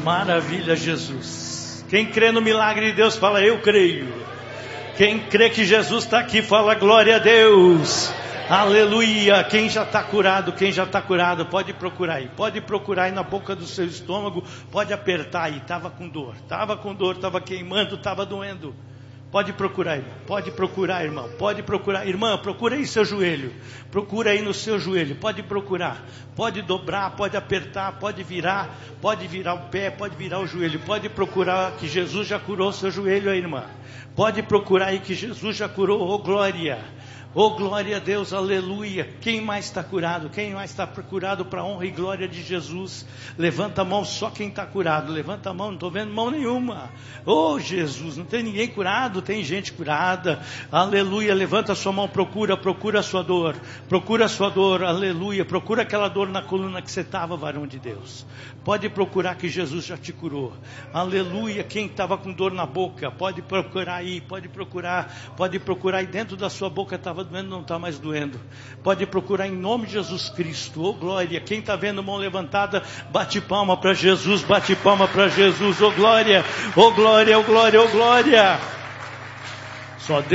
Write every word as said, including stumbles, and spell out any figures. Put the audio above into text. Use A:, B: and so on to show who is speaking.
A: Maravilha, Jesus. Quem crê no milagre de Deus, fala eu creio. Quem crê que Jesus está aqui, fala glória a Deus. Aleluia. Quem já está curado, quem já está curado, pode procurar aí. Pode procurar aí na boca do seu estômago. Pode apertar aí. Estava com dor, estava com dor, estava queimando, estava doendo. Pode procurar, irmão. Pode procurar, irmão. Pode procurar. Irmã, procura aí seu joelho. Procura aí no seu joelho. Pode procurar. Pode dobrar, pode apertar, pode virar. Pode virar o pé, pode virar o joelho. Pode procurar que Jesus já curou o seu joelho aí, irmã. Pode procurar aí que Jesus já curou. Oh, glória. Oh, glória a Deus, aleluia. Quem mais está curado? Quem mais está curado para a honra e glória de Jesus? Levanta a mão, só quem está curado. Levanta a mão, não estou vendo mão nenhuma. Oh, Jesus, não tem ninguém curado, tem gente curada. Aleluia, levanta a sua mão, procura, procura a sua dor. Procura a sua dor, aleluia. Procura aquela dor na coluna que você estava, varão de Deus. Pode procurar que Jesus já te curou. Aleluia, quem estava com dor na boca, pode procurar aí, pode procurar. Pode procurar aí dentro da sua boca, estava doendo, não está mais doendo. Pode procurar em nome de Jesus Cristo. Oh, glória. Quem está vendo mão levantada, bate palma para Jesus, bate palma para Jesus. Oh, glória, oh, glória, oh, glória, oh, glória. Só Deus.